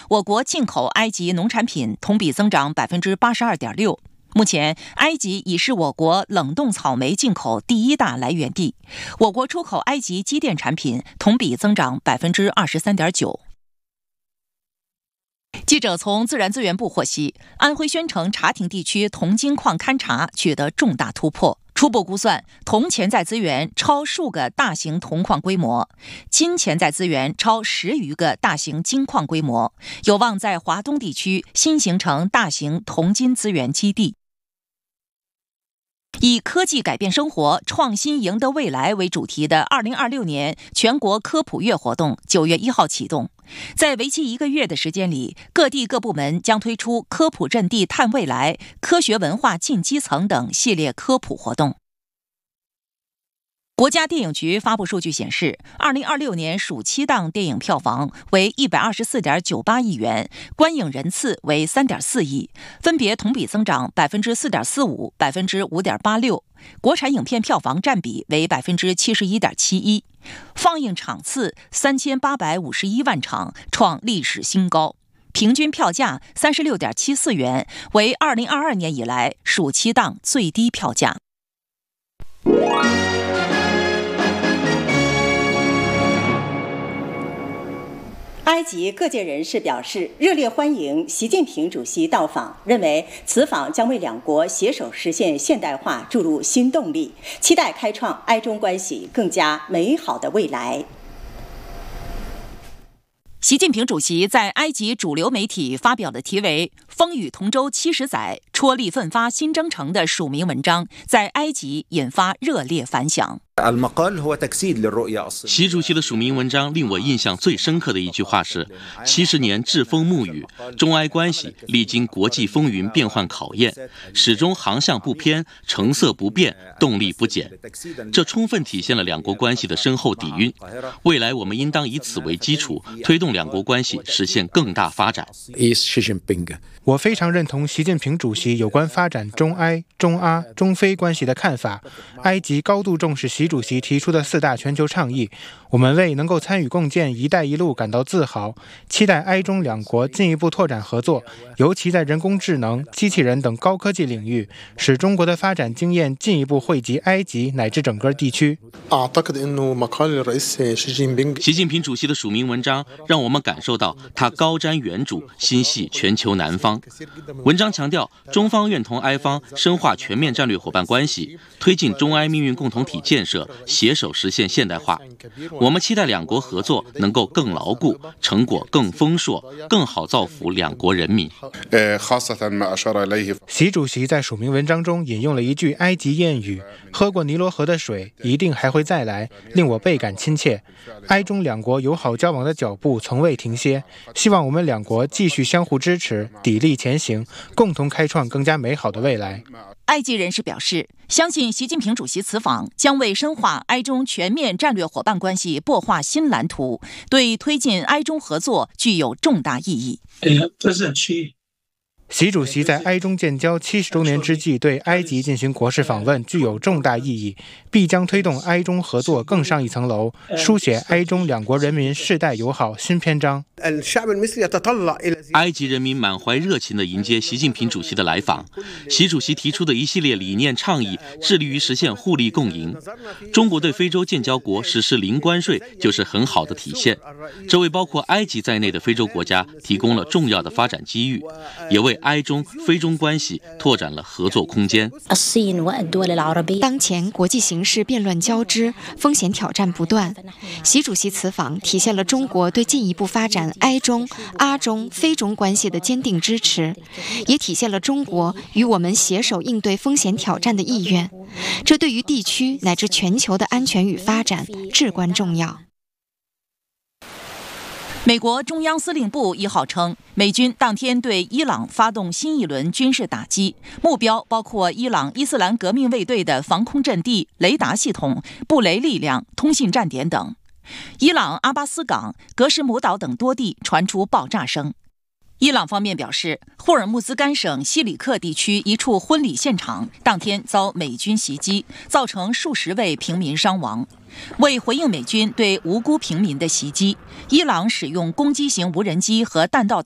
我国进口埃及农产品同比增长82.6%。目前，埃及已是我国冷冻草莓进口第一大来源地。我国出口埃及机电产品同比增长23.9%。记者从自然资源部获悉，安徽宣城茶亭地区铜金矿勘查取得重大突破。初步估算，铜潜在资源超数个大型铜矿规模，金潜在资源超10余个大型金矿规模，有望在华东地区新形成大型铜金资源基地。以科技改变生活，创新赢得未来为主题的2026年全国科普月活动9月1号启动。在为期1个月的时间里，各地各部门将推出科普阵地探未来、科学文化进基层等系列科普活动。国家电影局发布数据显示，2026年暑期档电影票房为124.98亿元，观影人次为3.4亿，分别同比增长4.45%、5.86%。国产影片票房占比为71.71%，放映场次3851万场，创历史新高。平均票价36.74元，为2022年以来暑期档最低票价。 埃及各界人士表示热烈欢迎习近平主席到访，认为此访将为两国携手实现现代化注入新动力，期待开创埃中关系更加美好的未来。 习近平主席在埃及主流媒体发表了题为《风雨同舟70载，踔厉奋发新征程》的署名文章，在埃及引发热烈反响。 习主席的署名文章令我印象最深刻的一句话是：70年栉风沐雨，中埃关系历经国际风云变幻考验，始终航向不偏，成色不变，动力不减。这充分体现了两国关系的深厚底蕴。未来我们应当以此为基础，推动两国关系实现更大发展。 我非常认同习近平主席有关发展中埃、中阿、中非关系的看法。埃及高度重视习主席提出的4大全球倡议，我们为能够参与共建“一带一路”感到自豪，期待埃中两国进一步拓展合作，尤其在人工智能、机器人等高科技领域，使中国的发展经验进一步惠及埃及乃至整个地区。 习近平主席的署名文章让我们感受到他高瞻远瞩，心系全球南方。文章强调，中方愿同埃方深化全面战略伙伴关系，推进中埃命运共同体建设，携手实现现代化。我们期待两国合作能够更牢固，成果更丰硕，更好造福两国人民。 习主席在署名文章中引用了一句埃及谚语：“喝过尼罗河的水，一定还会再来”，令我倍感亲切。埃中两国友好交往的脚步从未停歇，希望我们两国继续相互支持，砥砺前行，共同开创更加美好的未来。 埃及人士表示，相信习近平主席此访将为深化埃中全面战略伙伴关系擘画新蓝图，对推进埃中合作具有重大意义。 习主席在埃中建交70周年之际对埃及进行国事访问具有重大意义，必将推动埃中合作更上一层楼，书写埃中两国人民世代友好新篇章。 埃及人民满怀热情地迎接习近平主席的来访。习主席提出的一系列理念倡议，致力于实现互利共赢。中国对非洲建交国实施零关税就是很好的体现，这为包括埃及在内的非洲国家提供了重要的发展机遇，也为埃中、非中关系拓展了合作空间。 当前国际形势变乱交织，风险挑战不断。习主席此访体现了中国对进一步发展埃中、阿中、非中关系的坚定支持，也体现了中国与我们携手应对风险挑战的意愿。这对于地区乃至全球的安全与发展至关重要。 美国中央司令部1号称，美军当天对伊朗发动新一轮军事打击，目标包括伊朗伊斯兰革命卫队的防空阵地、雷达系统、布雷力量、通信站点等。伊朗阿巴斯港、格什姆岛等多地传出爆炸声。伊朗方面表示，霍尔木兹干省西里克地区一处婚礼现场当天遭美军袭击，造成数十位平民伤亡。为回应美军对无辜平民的袭击，伊朗使用攻击型无人机和弹道导